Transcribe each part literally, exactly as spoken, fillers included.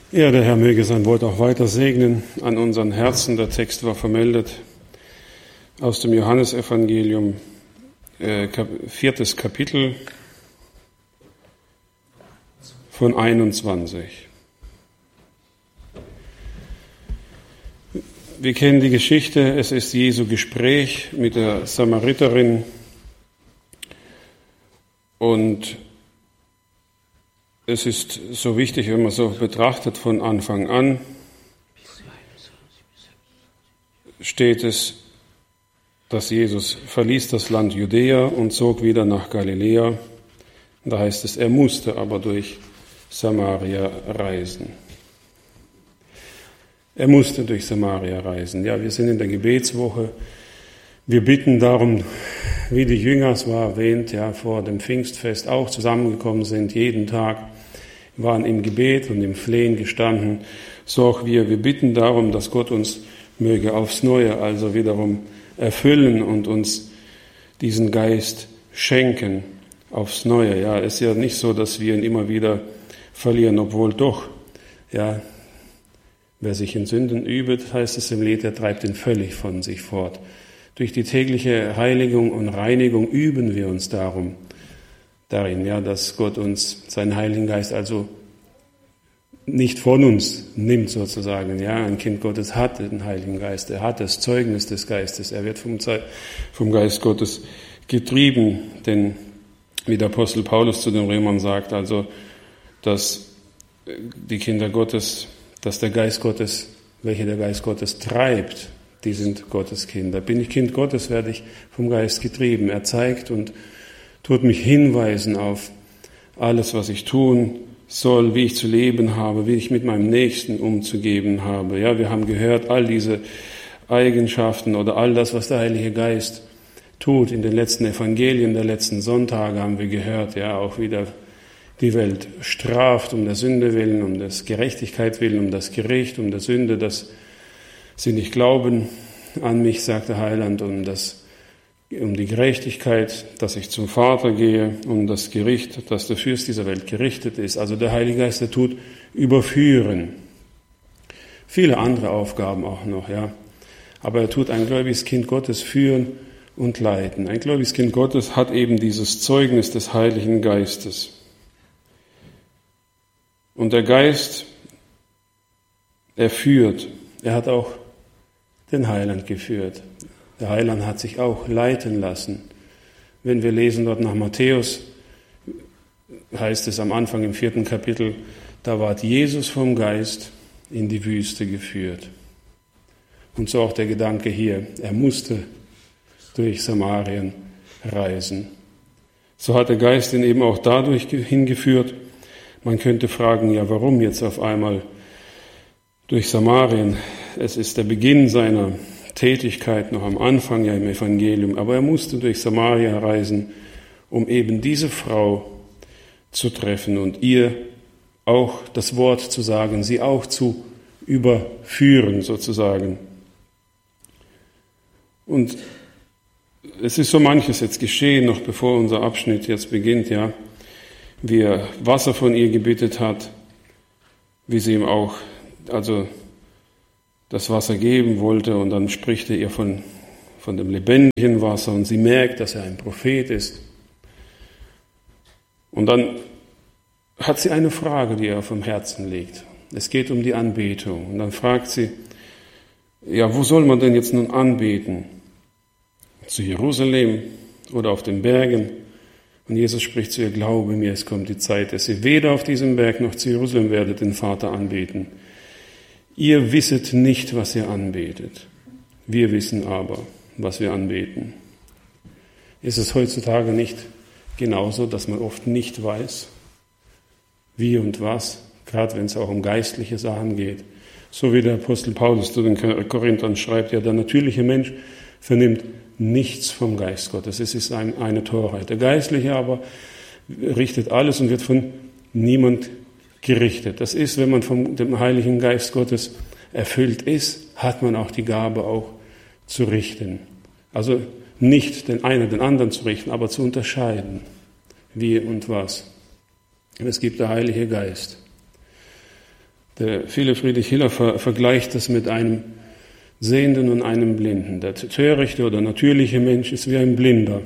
Ja, der Herr möge sein Wort auch weiter segnen an unseren Herzen. Der Text war vermeldet aus dem Johannesevangelium, äh, viertes Kapitel von einundzwanzig. Wir kennen die Geschichte, es ist Jesu Gespräch mit der Samariterin und es ist so wichtig, wenn man so betrachtet von Anfang an, steht es, dass Jesus verließ das Land Judäa und zog wieder nach Galiläa. Da heißt es, er musste aber durch Samaria reisen. Er musste durch Samaria reisen. Ja, wir sind in der Gebetswoche. Wir bitten darum, wie die Jünger, es war erwähnt, ja, vor dem Pfingstfest auch zusammengekommen sind, jeden Tag, waren im Gebet und im Flehen gestanden. So auch wir. Wir bitten darum, dass Gott uns möge aufs Neue also wiederum erfüllen und uns diesen Geist schenken aufs Neue. Ja, es ist ja nicht so, dass wir ihn immer wieder verlieren, obwohl doch, ja, wer sich in Sünden übt, heißt es im Lied, der treibt ihn völlig von sich fort. Durch die tägliche Heiligung und Reinigung üben wir uns darum, darin, ja, dass Gott uns seinen Heiligen Geist also nicht von uns nimmt sozusagen. Ja, ein Kind Gottes hat den Heiligen Geist, er hat das Zeugnis des Geistes, er wird vom, vom Geist Gottes getrieben, denn wie der Apostel Paulus zu den Römern sagt, also, dass die Kinder Gottes, dass der Geist Gottes, welche der Geist Gottes treibt, die sind Gottes Kinder. Bin ich Kind Gottes, werde ich vom Geist getrieben. Er zeigt und tut mich hinweisen auf alles, was ich tun soll, wie ich zu leben habe, wie ich mit meinem Nächsten umzugehen habe. Ja, wir haben gehört, all diese Eigenschaften oder all das, was der Heilige Geist tut. In den letzten Evangelien der letzten Sonntage haben wir gehört, ja, auch wieder die Welt straft um der Sünde willen, um des Gerechtigkeit willen, um das Gericht, um der Sünde, dass sie nicht glauben an mich, sagt der Heiland, um das, um die Gerechtigkeit, dass ich zum Vater gehe, um das Gericht, dass der Fürst dieser Welt gerichtet ist. Also der Heilige Geist, der tut überführen. Viele andere Aufgaben auch noch, ja. Aber er tut ein gläubiges Kind Gottes führen und leiten. Ein gläubiges Kind Gottes hat eben dieses Zeugnis des Heiligen Geistes. Und der Geist, er führt. Er hat auch den Heiland geführt. Der Heiland hat sich auch leiten lassen. Wenn wir lesen dort nach Matthäus, heißt es am Anfang im vierten Kapitel, da ward Jesus vom Geist in die Wüste geführt. Und so auch der Gedanke hier, er musste durch Samarien reisen. So hat der Geist ihn eben auch dadurch hingeführt. Man könnte fragen, ja, warum jetzt auf einmal durch Samarien? Es ist der Beginn seiner Tätigkeit noch am Anfang ja im Evangelium, aber er musste durch Samaria reisen, um eben diese Frau zu treffen und ihr auch das Wort zu sagen, sie auch zu überführen sozusagen. Und es ist so manches jetzt geschehen, noch bevor unser Abschnitt jetzt beginnt, ja, wie er Wasser von ihr gebittet hat, wie sie ihm auch also das Wasser geben wollte und dann spricht er ihr von, von dem lebendigen Wasser und sie merkt, dass er ein Prophet ist. Und dann hat sie eine Frage, die ihr auf dem Herzen liegt. Es geht um die Anbetung. Und dann fragt sie, ja, wo soll man denn jetzt nun anbeten? Zu Jerusalem oder auf den Bergen? Und Jesus spricht zu ihr, glaube mir, es kommt die Zeit, dass ihr weder auf diesem Berg noch zu Jerusalem werdet den Vater anbeten. Ihr wisset nicht, was ihr anbetet. Wir wissen aber, was wir anbeten. Ist es heutzutage nicht genauso, dass man oft nicht weiß, wie und was, gerade wenn es auch um geistliche Sachen geht. So wie der Apostel Paulus zu den Korinthern schreibt, ja, der natürliche Mensch vernimmt nichts vom Geist Gottes. Es ist ein, eine Torheit. Der Geistliche aber richtet alles und wird von niemand gerichtet. Das ist, wenn man vom dem Heiligen Geist Gottes erfüllt ist, hat man auch die Gabe, auch zu richten. Also nicht den einen den anderen zu richten, aber zu unterscheiden, wie und was. Es gibt der Heilige Geist. Der viele Friedrich Hiller ver- vergleicht das mit einem Sehenden und einem Blinden. Der törichte oder natürliche Mensch ist wie ein Blinder.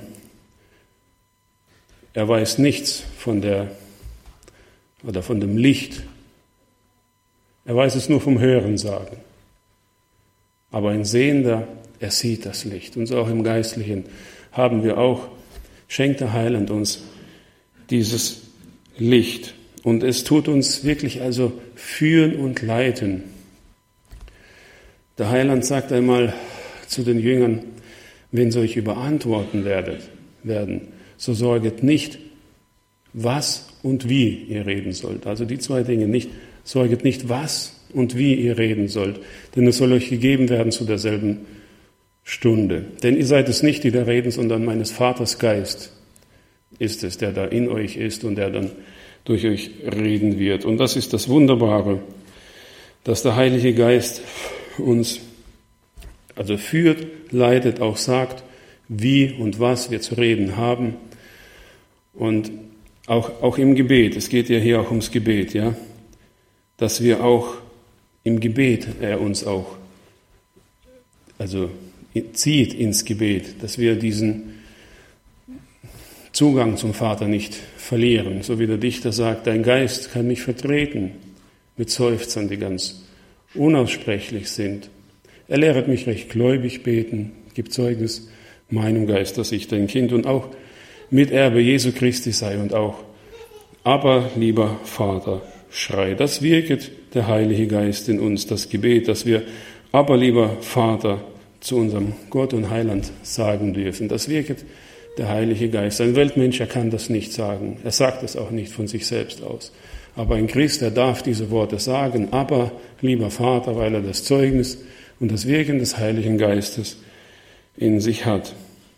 Er weiß nichts von der oder von dem Licht. Er weiß es nur vom Hörensagen. Aber ein Sehender, er sieht das Licht. Und so auch im Geistlichen haben wir auch, schenkt der Heiland uns dieses Licht. Und es tut uns wirklich also führen und leiten. Der Heiland sagt einmal zu den Jüngern, wenn sie euch überantworten werdet, werden, so sorget nicht, was und wie ihr reden sollt. Also die zwei Dinge, nicht, sorget nicht, was und wie ihr reden sollt, denn es soll euch gegeben werden zu derselben Stunde. Denn ihr seid es nicht, die da reden, sondern meines Vaters Geist ist es, der da in euch ist und der dann durch euch reden wird. Und das ist das Wunderbare, dass der Heilige Geist uns also führt, leitet, auch sagt, wie und was wir zu reden haben. Und auch, auch im Gebet, es geht ja hier auch ums Gebet, ja, dass wir auch im Gebet er uns auch also zieht ins Gebet, dass wir diesen Zugang zum Vater nicht verlieren. So wie der Dichter sagt, dein Geist kann mich vertreten mit Seufzern, die ganz unaussprechlich sind. Er lehret mich recht gläubig beten, gibt Zeugnis meinem Geist, dass ich dein Kind und auch Miterbe Jesu Christi sei und auch, aber lieber Vater, schrei. Das wirket der Heilige Geist in uns, das Gebet, dass wir, aber lieber Vater, zu unserem Gott und Heiland sagen dürfen. Das wirket der Heilige Geist. Ein Weltmensch, er kann das nicht sagen. Er sagt es auch nicht von sich selbst aus. Aber ein Christ, er darf diese Worte sagen, aber lieber Vater, weil er das Zeugnis und das Wirken des Heiligen Geistes in sich hat.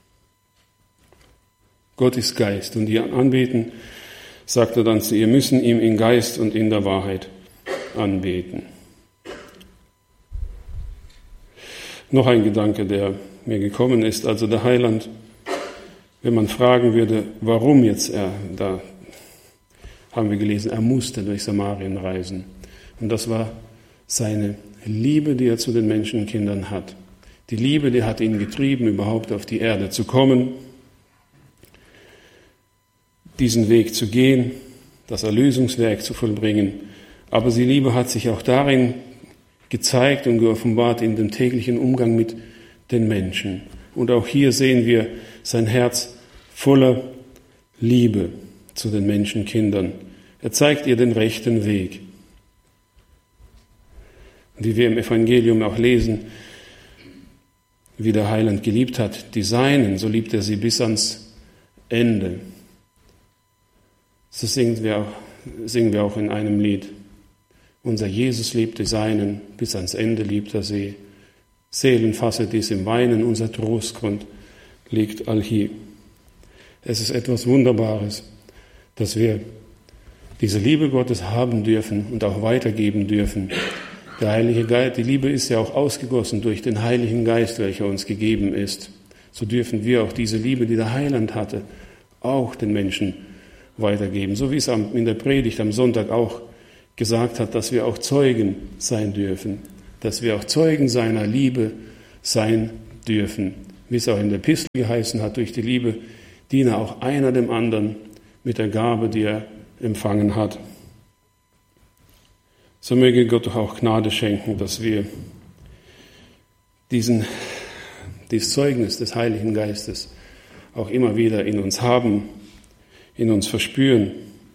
Gott ist Geist und die anbeten, sagt er dann zu ihr, müssen ihm in Geist und in der Wahrheit anbeten. Noch ein Gedanke, der mir gekommen ist, also der Heiland, wenn man fragen würde, warum jetzt er, da haben wir gelesen, er musste durch Samarien reisen. Und das war seine Liebe, die er zu den Menschenkindern hat. Die Liebe, die hat ihn getrieben, überhaupt auf die Erde zu kommen, diesen Weg zu gehen, das Erlösungswerk zu vollbringen. Aber die Liebe hat sich auch darin gezeigt und geoffenbart in dem täglichen Umgang mit den Menschen. Und auch hier sehen wir sein Herz voller Liebe zu den Menschenkindern. Er zeigt ihr den rechten Weg. Wie wir im Evangelium auch lesen, wie der Heiland geliebt hat, die Seinen, so liebt er sie bis ans Ende. So singen wir auch, singen wir auch in einem Lied. Unser Jesus liebt die Seinen, bis ans Ende liebt er sie. Seelen fasset dies im Weinen, unser Trostgrund liegt allhie. Es ist etwas Wunderbares, dass wir diese Liebe Gottes haben dürfen und auch weitergeben dürfen. Der Heilige Geist, die Liebe ist ja auch ausgegossen durch den Heiligen Geist, welcher uns gegeben ist. So dürfen wir auch diese Liebe, die der Heiland hatte, auch den Menschen weitergeben. So wie es in der Predigt am Sonntag auch gesagt hat, dass wir auch Zeugen sein dürfen, dass wir auch Zeugen seiner Liebe sein dürfen. Wie es auch in der Epistel geheißen hat, durch die Liebe diene auch einer dem anderen mit der Gabe, die er empfangen hat. So möge Gott doch auch Gnade schenken, dass wir diesen, dieses Zeugnis des Heiligen Geistes auch immer wieder in uns haben, in uns verspüren.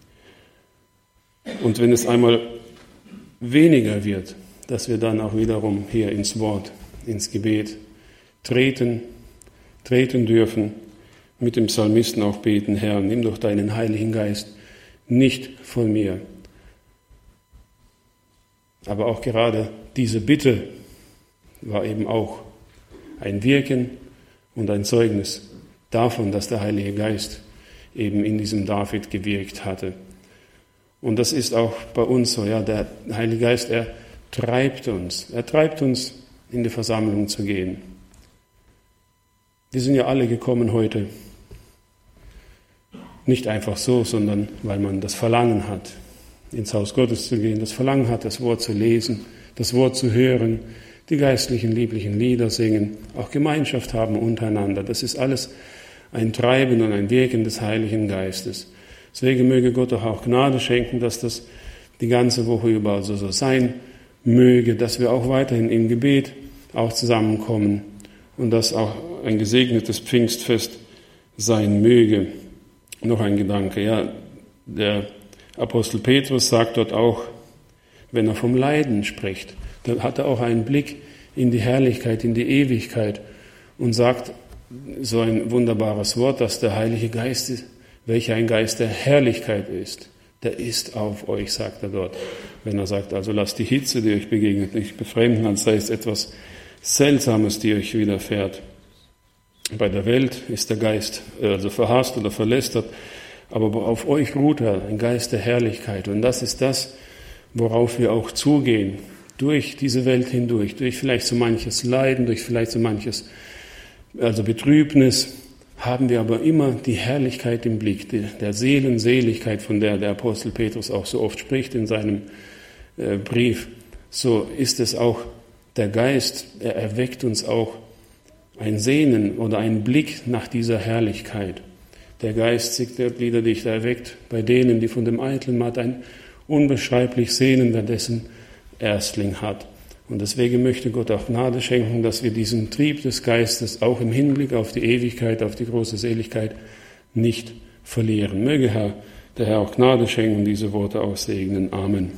Und wenn es einmal weniger wird, dass wir dann auch wiederum hier ins Wort, ins Gebet treten, treten dürfen, mit dem Psalmisten auch beten, Herr, nimm doch deinen Heiligen Geist nicht von mir. Aber auch gerade diese Bitte war eben auch ein Wirken und ein Zeugnis davon, dass der Heilige Geist eben in diesem David gewirkt hatte. Und das ist auch bei uns so, ja, der Heilige Geist, er treibt uns, er treibt uns, in die Versammlung zu gehen. Wir sind ja alle gekommen heute, nicht einfach so, sondern weil man das Verlangen hat, ins Haus Gottes zu gehen, das Verlangen hat, das Wort zu lesen, das Wort zu hören, die geistlichen, lieblichen Lieder singen, auch Gemeinschaft haben untereinander. Das ist alles ein Treiben und ein Wirken des Heiligen Geistes. Deswegen möge Gott doch auch Gnade schenken, dass das die ganze Woche über also so sein möge, dass wir auch weiterhin im Gebet auch zusammenkommen und dass auch ein gesegnetes Pfingstfest sein möge. Noch ein Gedanke, ja, der Apostel Petrus sagt dort auch, wenn er vom Leiden spricht, dann hat er auch einen Blick in die Herrlichkeit, in die Ewigkeit und sagt so ein wunderbares Wort, dass der Heilige Geist ist, welcher ein Geist der Herrlichkeit ist. Der ist auf euch, sagt er dort. Wenn er sagt, also lasst die Hitze, die euch begegnet, nicht befremden, als sei es etwas Seltsames, die euch widerfährt. Bei der Welt ist der Geist also verhasst oder verlästert, aber auf euch ruht er, ein Geist der Herrlichkeit. Und das ist das, worauf wir auch zugehen, durch diese Welt hindurch, durch vielleicht so manches Leiden, durch vielleicht so manches also Betrübnis, haben wir aber immer die Herrlichkeit im Blick, die, der Seelenseligkeit, von der der Apostel Petrus auch so oft spricht in seinem äh, Brief. So ist es auch der Geist, er erweckt uns auch ein Sehnen oder einen Blick nach dieser Herrlichkeit. Der Geist, sagt der Liederdichter, erweckt bei denen, die von dem eitlen Matt ein unbeschreiblich Sehnen, wer dessen Erstling hat. Und deswegen möchte Gott auch Gnade schenken, dass wir diesen Trieb des Geistes auch im Hinblick auf die Ewigkeit, auf die große Seligkeit nicht verlieren. Möge Herr, der Herr auch Gnade schenken, diese Worte aussegnen. Amen.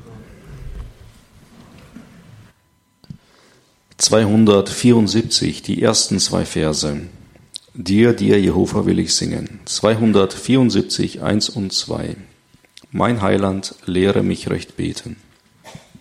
zweihundertvierundsiebzig, die ersten zwei Verse. Dir, dir, Jehova, will ich singen. zweihundertvierundsiebzig, eins und zwei. Mein Heiland, lehre mich recht beten.